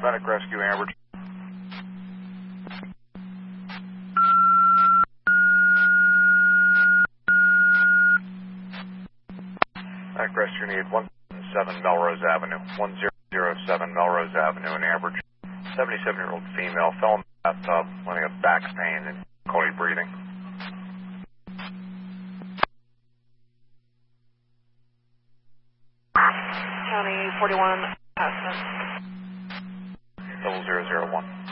Medic Rescue Amber. Medic Rescue need 107 Melrose Avenue, 1007 Melrose Avenue in Ambridge. 77-year-old female fell in the bathtub, running a back pain and difficulty breathing. County 41, Aspen. 0001.